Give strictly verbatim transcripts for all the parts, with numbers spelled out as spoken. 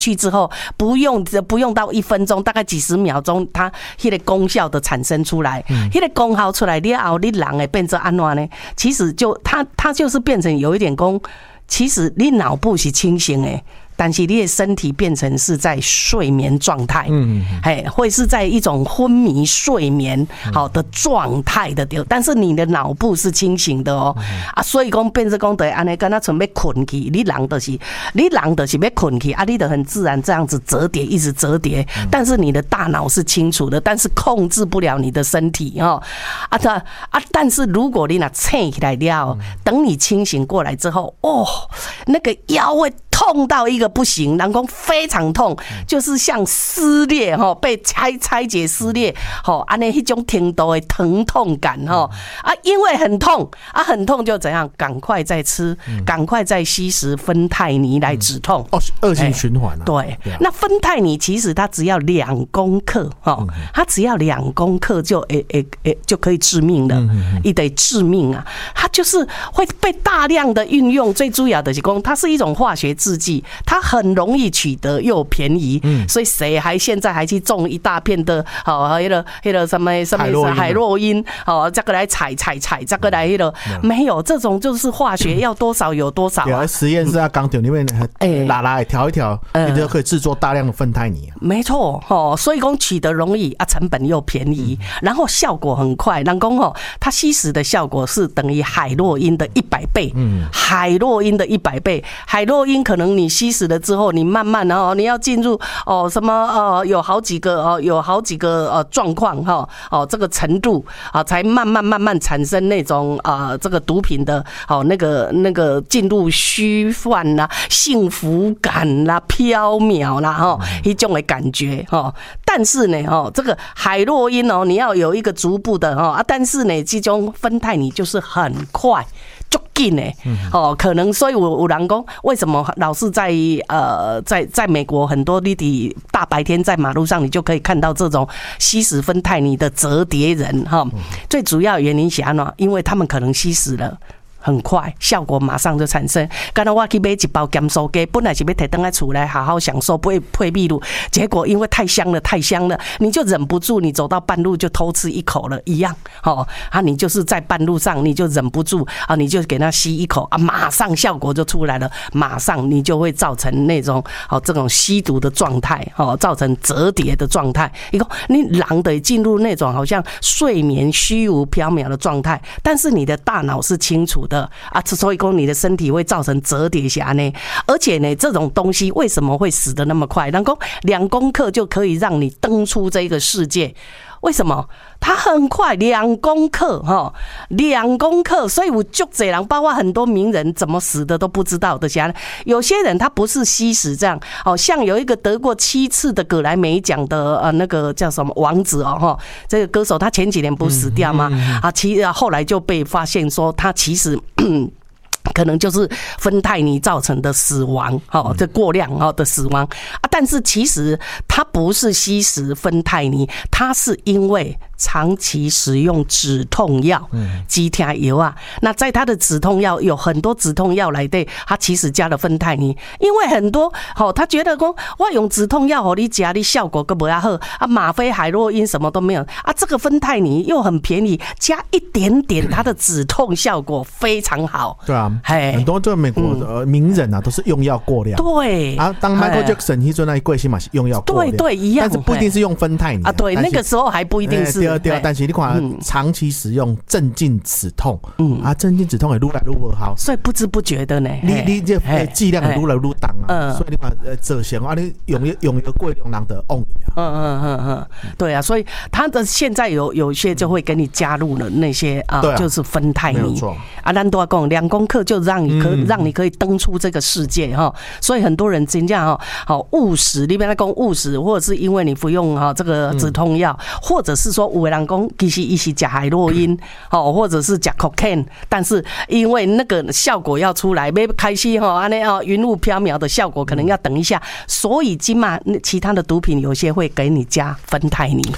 去之后，不用不用到一分钟，大概几十秒钟，它那个功效的产生出来，那、嗯、个功效出来了后，你人会变成安怎呢？其实就它它就是变成有一点功，其实你脑部是清醒的。但是你的身体变成是在睡眠状态，嗯，哎，会是在一种昏迷睡眠好的状态的，但是你的脑部是清醒的哦，啊，所以讲变成讲的安尼，跟他准备困去，你人就是你人就是要困去，啊，你就很自然这样子折叠，一直折叠，但是你的大脑是清楚的，但是控制不了你的身体哦，啊，啊，但是如果你那醒起来了，等你清醒过来之后，哦，那个腰会痛到一个不行，人讲非常痛，就是像撕裂哈，被拆拆解撕裂，吼，安尼一种程度的疼痛感哈啊，因为很痛啊，很痛就怎样，赶快再吃，赶快再吸食芬太尼来止痛。 哦，恶性循环啊。 对，那芬太尼其实它只要两公克哈，它只要两公克就诶诶诶就可以致命了，一得致命啊，它就是会被大量的运用，最主要的是讲它是一种化学制。它很容易取得又便宜，所以谁还现在还去种一大片的哦，那个那个什么什么海洛因哦，这个来采采采，这个来那个没有这种就是化学要多少有多少啊。 实验室啊，钢铁里面拉拉调一调，你就可以制作大量的芬太尼。 没错哦，所以讲取得容易啊，成本又便宜，然后效果很快。人讲哦，它吸食的效果是等于海洛因的一百倍，海洛因的一百倍，海洛因可能。可能你吸食了之后，你慢慢哦，你要进入哦什么呃，有好几个哦，有好几个呃状况哈哦这个程度啊，才慢慢慢慢产生那种啊这个毒品的哦那个那个进入虚幻啦、幸福感啦、飘渺啦哈一种的感觉哈。但是呢哦，这个海洛因哦，你要有一个逐步的哈啊，但是呢，这种芬太尼就是很快。就紧呢，哦，可能所以我有人讲，为什么老是在呃在在美国很多你的大白天在马路上，你就可以看到这种吸食芬太尼的折叠人哈。最主要原因是什么？因为他们可能吸食了。很快，效果马上就产生。刚才我去买一包咸酥鸡，本来是要摕回来厝来好好享受，不会配秘鲁，结果因为太香了，太香了，你就忍不住，你走到半路就偷吃一口了，一样。哦，啊，你就是在半路上，你就忍不住啊，你就给它吸一口啊，马上效果就出来了，马上你就会造成那种哦这种吸毒的状态，哦，造成折叠的状态。一个你人得进入那种好像睡眠虚无缥缈的状态，但是你的大脑是清楚的。的啊，所以说你的身体会造成折叠下呢，而且呢，这种东西为什么会死得那么快？人讲两公克就可以让你登出这个世界。为什么？它很快，两公克哈，两公克，所以我就这人，包括很多名人怎么死的都不知道的。像有些人他不是吸食这样，哦，像有一个得过七次的葛莱美奖的呃那个叫什么王子哦哈，这个歌手他前几年不死掉吗？啊，其后来就被发现说他其实。可能就是芬太尼造成的死亡，哦，这过量哦的死亡啊。但是其实它不是吸食芬太尼，它是因为长期使用止痛药，止痛药啊。那在它的止痛药有很多止痛药来的，它其实加了芬太尼，因为很多哦，他觉得说我用止痛药哦，你加的效果更不要好啊，吗啡、海洛因什么都没有啊，这个芬太尼又很便宜，加一点点，它的止痛效果非常好。 对啊。很多这美国的名人啊，都是用药过量。 对啊，当 Michael Jackson 那阵那贵姓嘛是用药过量。 对对一样， 但是不一定是用芬太尼啊。对，那个时候还不一定是。 对对，但是你看长期使用镇静止痛，嗯啊，镇静止痛也愈来愈不好。 所以不知不觉的呢， 你你这剂量愈来愈重啊。所以你看呃，这些啊，你用用一个过量人的忘啊。 嗯嗯嗯嗯，对啊，所以他的现在有有些就会给你加入了那些啊，就是芬太尼啊，咱都要讲两公克就让。你可让你可以登出这个世界哈，所以很多人真正哈好误食，你别来讲误食，或者是因为你服用哈这个止痛药，或者是说有的人讲其实一起吃海洛因哦，或者是吃 cocaine， 但是因为那个效果要出来，没开始哈，安尼哦云雾缥缈的效果可能要等一下，所以今嘛其他的毒品有些会给你加芬太尼。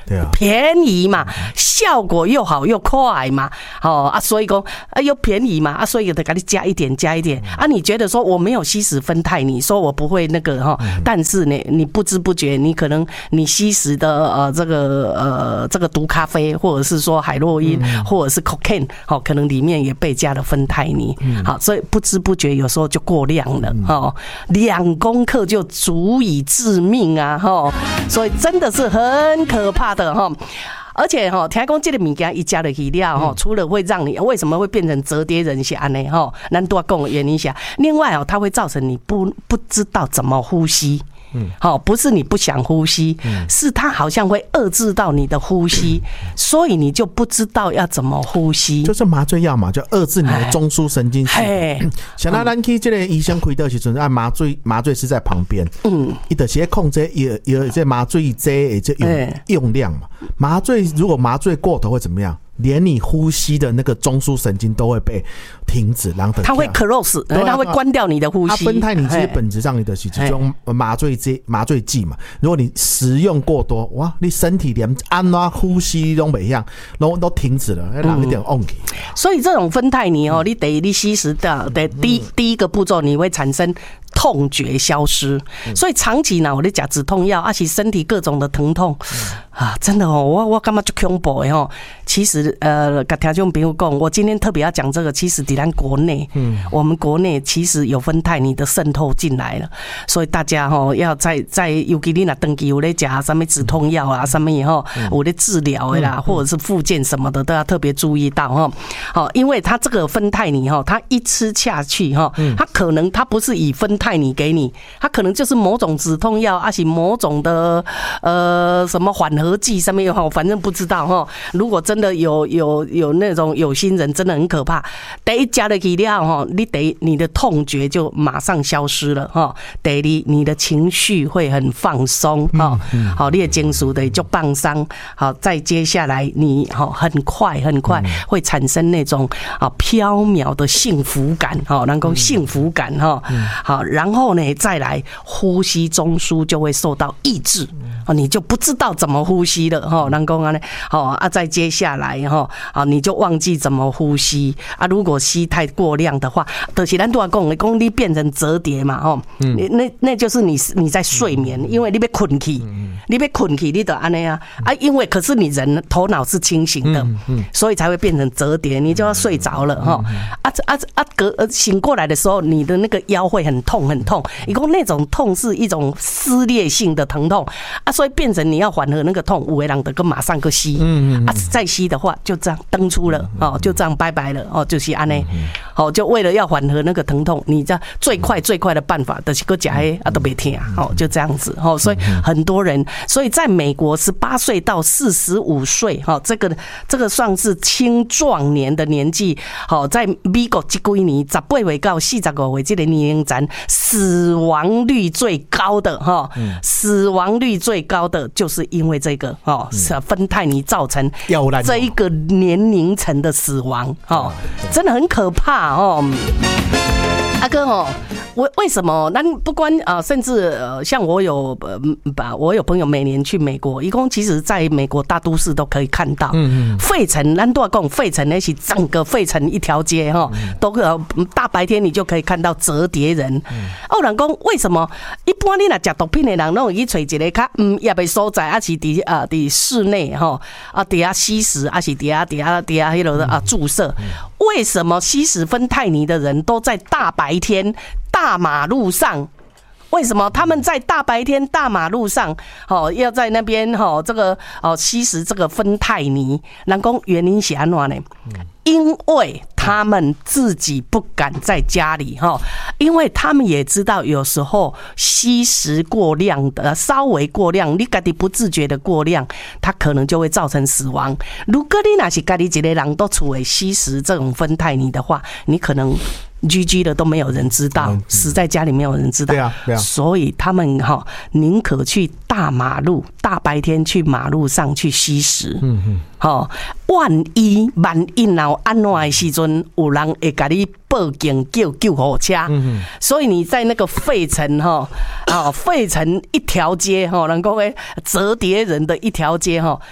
对啊， 便宜嘛，效果又好又快嘛，哦啊，所以讲啊又便宜嘛啊，所以有的给你加一点加一点啊，你觉得说我没有吸食酚酞尼，说我不会那个哈，但是呢，你不知不觉你可能你吸食的呃这个呃这个毒咖啡，或者是说海洛因，或者是 cocaine， 好，可能里面也被加了酚酞尼，好，所以不知不觉有时候就过量了，哦，两公克就足以致命啊，哈，所以真的是很可怕的哈。而且哈，听讲这个物件一加了去了哈，除了会让你为什么会变成折叠人是安尼哈，咱多讲的原因下，另外哦，它会造成你不不知道怎么呼吸。嗯，好，不是你不想呼吸，是它好像会遏制到你的呼吸，所以你就不知道要怎么呼吸。 就是麻醉药嘛，就遏制你的中枢神经系统。像那咱去这个医生开刀时阵，啊麻醉麻醉师在旁边，嗯，伊就是控制有有这麻醉剂的这用用量嘛。麻醉如果麻醉过头会怎么样？连你呼吸的那个中枢神经都会被停止，然后它会 close， 它会关掉你的呼吸。 它酚酞尼其实本质上你的是这种麻醉剂，麻醉剂嘛。如果你食用过多，哇，你身体连按啊呼吸都没样，都都停止了，让一点 on。 所以这种酚酞尼哦，你得你吸食的，得第第一个步骤你会产生痛觉消失，所以长期呢，我在吃止痛药，而且身体各种的疼痛啊，真的哦，我我感觉就恐怖的哦。其实呃，跟听众朋友讲，我今天特别要讲这个，其实在咱国内，嗯，我们国内其实有酚酞尼的渗透进来了，所以大家哈要在在尤其你那登记有在吃什么止痛药啊，什么以后有在治疗的啦，或者是复健什么的，都要特别注意到哈。好，因为它这个酚酞尼哈，它一吃下去哈，它可能它不是以酚酞尼给你，它可能就是某种止痛药，而且某种的呃什么缓和剂上面有哈，反正不知道哈。如果真的有有有那种有心人，真的很可怕。第一加了去了哈，你得你的痛觉就马上消失了哈。第二，你的情绪会很放松哈。好，你的情绪的就放松。好，再接下来你好很快很快会产生那种啊飘渺的幸福感哈，能够幸福感哈。好，然后呢再来呼吸中枢就会受到抑制，你就不知道怎么呼吸了哈。能够啊呢好啊，再接下来哈啊你就忘记怎么呼吸啊。如果吸太过量的话，就是咱都要讲的，讲你变成折叠嘛哈。那那就是你你在睡眠，因为你被困起，你被困起，你得安尼啊啊，因为可是你人头脑是清醒的，所以才会变成折叠，你就要睡着了哈。啊啊啊，隔醒过来的时候，你的那个腰会很痛很痛，一共那种痛是一种撕裂性的疼痛啊，所以变成你要缓和那个痛，有的人得跟马上个吸，啊再吸的话就这样登出了哦，就这样拜拜了哦，就是安尼，哦就为了要缓和那个疼痛，你这最快最快的办法就是个假黑啊都别听哦，就这样子哦，所以很多人，所以在美国十八岁到四十五岁哈，这个这个算是青壮年的年纪，好，在美国这几年十八岁到四十五岁这个年龄层，死亡率最高的哈，死亡率最高的就是因为这个哦，是酚酞尼造成这一个年龄层的死亡哦，真的很可怕哦。阿哥哦，为为什么？那不管啊，甚至呃，像我有呃，把我有朋友每年去美国，一共其实在美国大都市都可以看到，嗯嗯，费城，咱都要讲费城那些整个费城一条街哈，都呃大白天你就可以看到折叠人。哦，人讲为什么？一般你若食毒品的人，拢去找一个较嗯也袂所在，还是伫啊伫室内哈啊伫遐吸食，还是伫遐伫遐伫遐迄落啊注射？为什么吸食酚酞尼的人都在大白天大马路上？为什么他们在大白天大马路上，哦，要在那边哦，这个哦吸食这个酚酞尼？人讲原因是安怎呢？因为他们自己不敢在家里哈，因为他们也知道有时候吸食过量的，稍微过量，你自己不自觉的过量，它可能就会造成死亡。如果你那是自己一个人都处于吸食这种酚酞尼的话，你可能G G 的都没有人知道，死在家里没有人知道。对啊，对啊。所以他们哈宁可去大马路，大白天去马路上去吸食。嗯嗯。好，万一万一闹安怎的时阵，有人会给你报警叫救护车。嗯嗯。所以你在那个费城哈啊，费城一条街哈，能够诶折叠人的一条街哈，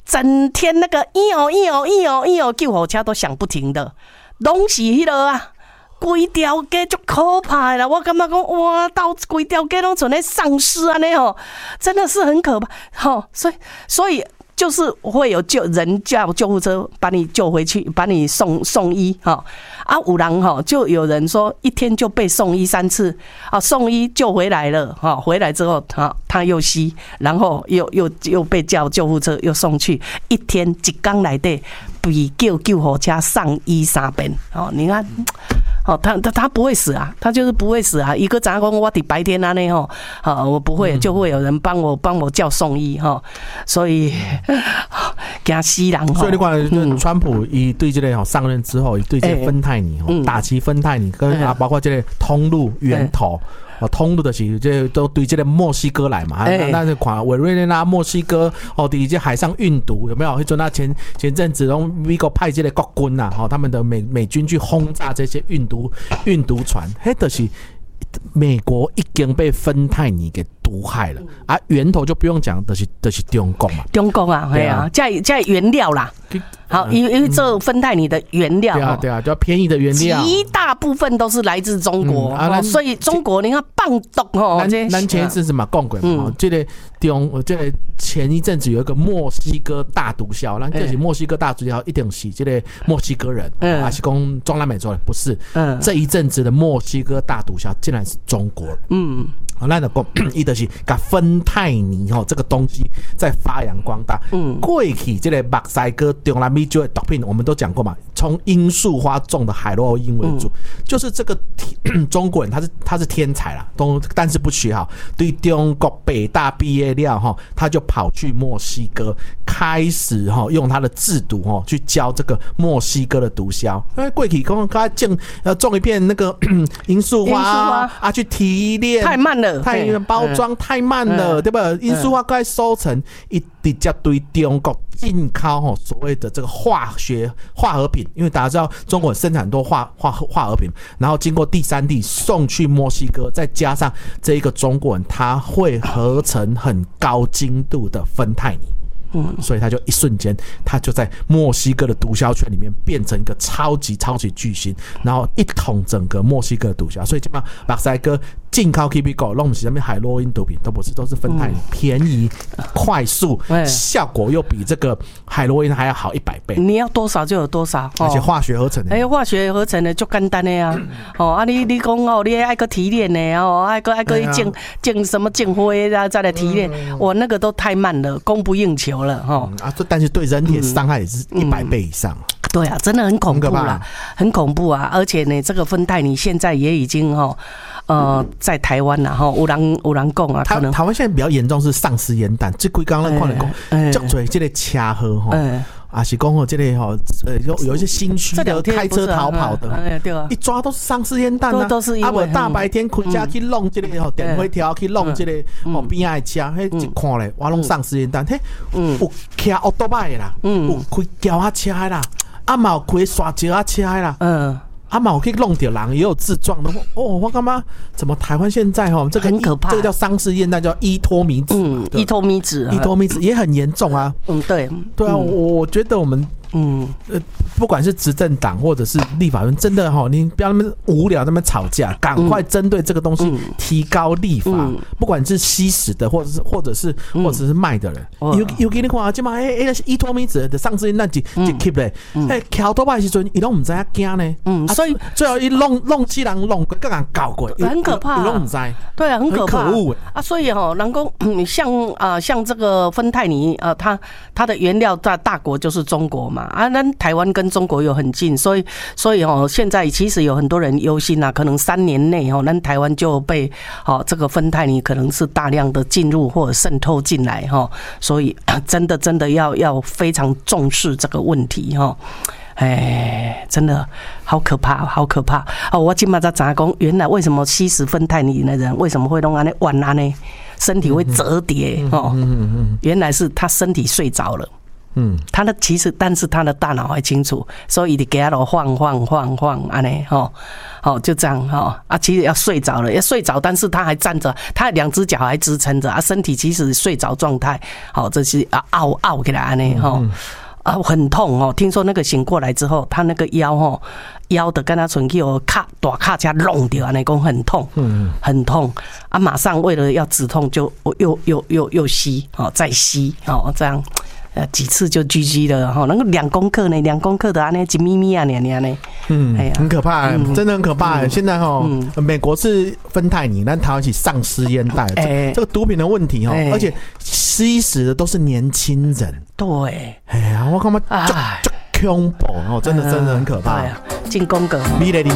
整天那个咿哦咿哦咿哦咿哦救护车都响不停的，拢是迄落啊。规条街就可怕啦！我感觉讲哇，到规条街拢存在丧尸啊，那哦，真的是很可怕。好、哦，所以所以就是会有救人叫救护车把你救回去，把你送送医哈、哦。啊，有人哈就有人说一天就被送医三次啊，送医救回来了哈、哦，回来之后他他又吸，然后又又又被叫救护车又送去，一天一天内底比叫救护车上医三遍哦，你看。哦，他他他不会死啊，他就是不会死啊。一个杂工，我的白天啊那吼，好，我不会，就会有人帮我帮我叫送医哈。所以惊死人。 所以你看，川普伊对这个上任之后，伊对这个芬太尼打击芬太尼，跟啊包括这个通路源头。哦，通路的是这都对这个墨西哥来嘛，欸、那是看委瑞内拉墨西哥哦，对这海上运毒有没有？迄阵那前前阵子从美国派这个国军呐，哦，他们的美美军去轰炸这些运毒运毒船，迄就是美国已经被芬太尼给毒害了啊，源头就不用讲，就是就是中国嘛， 中国啊，对啊，这这原料啦。好，因为因为这芬太尼的原料， 对啊对啊，就要便宜的原料， 极大部分都是来自中国、嗯啊、所以中国你看棒毒哦， 咱咱前一阵子嘛讲过嘛，这个中这个前一阵子有一个墨西哥大毒枭，咱就是墨西哥大毒枭一定是这个墨西哥人，嗯，还是讲中南美洲人？不是，嗯，这一阵子的墨西哥大毒枭竟然是中国人，嗯。好，那就讲，伊就是把芬太尼吼这个东西在发扬光大。嗯，过去这个墨西哥中南美洲的毒品，我们都讲过嘛，从罂粟花种的海洛因为主，嗯、就是这个中国人他是他是天才啦，都但是不学好，对中国北大毕业了哈，他就跑去墨西哥，开始哈用他的制毒哈去教这个墨西哥的毒枭。因为过去讲他种呃种一片那个罂粟花啊，啊去提炼， 太慢了。 太包装太慢了，对吧？罂粟花该收成，一直接对中国进口吼所谓的这个化学化合品，因为大家知道中国生产很多化化化合品，然后经过第三地送去墨西哥，再加上这一个中国人他会合成很高精度的芬太尼。嗯，所以他就一瞬间，他就在墨西哥的毒枭圈里面变成一个超级超级巨星，然后一统整个墨西哥的毒枭。所以基本上墨西哥进口 K B 狗弄不起，什么海洛因毒品都不是，都是芬太尼，便宜、快速，效果又比这个海洛因还要好一百倍。 你要多少就有多少， 而且化学合成的。 哎，化学合成的就简单的呀。哦，啊，你你讲哦，你爱个提炼的哦，爱个爱个进进什么进灰啊，再来提炼，我那个都太慢了，供不应求了哈。啊， 但是对人体的伤害也是一百倍以上。 对啊，真的很恐怖啦，很恐怖啊！而且呢，这个芬太尼现在也已经哈，呃，在台湾啦哈，有人有人讲啊，可能台湾现在比较严重是丧尸烟弹，这几刚咱看来讲，足多这个车祸哈。啊，是讲哦，这类哈，呃，有有一些心虚的开车逃跑的， 哎对啊， 一抓都是丧尸烟弹啊， 都是因为啊，大白天开车去弄这个吼电灰条去弄这个哦边仔的车，嘿一看咧，我拢丧尸烟弹，嘿，有开奥多拜的啦，有开轿仔车的啦，啊嘛有开刷石仔车的啦，嗯。啊嘛，我可以弄掉人，也有自撞的哦。我干嘛？怎么台湾现在哈这个很可怕？ 这个叫丧尸烟弹，叫依托米子。 嗯，依托米子， 依托米子也很严重啊。 嗯，对， 对啊，我我觉得我们。嗯，呃，不管是执政党或者是立法院，真的哈，你不要那么无聊那么吵架，赶快针对这个东西提高立法。嗯、不管是吸食的，或者是或者是、嗯、或者是卖的人，有有给你看啊，即嘛哎哎，依托米子的上次那几几 keep 嘞，哎，桥多摆时阵，伊拢唔知影惊呢。嗯，所以最后一弄弄起人弄个人搞过， 很可怕、啊， 伊拢唔知。 对啊，很可怕。 可恶啊！所以哈，人工像啊、呃、像这个芬太尼啊、呃，它它的原料在大国就是中国嘛。啊，那台湾跟中国又很近，所以所以哦，现在其实有很多人忧心啊，可能三年内哦，那台湾就被哦这个芬太尼可能是大量的进入或者渗透进来哈，所以真的真的要要非常重视这个问题哈。哎，真的好可怕，好可怕！哦，我今嘛才知讲，原来为什么吸食芬太尼的人为什么会弄安尼弯安尼，身体会折叠哦？原来是他身体睡着了。 嗯，他的其实，但是他的大脑还清楚，所以你给他都晃晃晃晃，安尼吼，好就这样哈啊，其实要睡着了，要睡着，但是他还站着，他两只脚还支撑着啊，身体其实睡着状态，好，这是啊凹凹起来安尼吼。啊，很痛哦！听说那个醒过来之后，他那个腰哦，腰的跟他存去哦，卡大卡车弄掉，那讲很痛，嗯，很痛啊！马上为了要止痛，就又又又又吸哦，再吸哦，这样呃几次就 G G 了哈。那个两公克呢，两公克的啊，那几咪咪啊，那那呢，嗯， 哎呀，很可怕， 嗯、 真的很可怕。嗯、现在哈，嗯、美国是芬太尼，但台湾起丧尸烟袋，欸、这个毒品的问题哈，欸、而且吸食的都是年轻人。 对， 哎呀，我看嘛，就就恐怖哦，真的真的很可怕。 进攻个， 米雷林。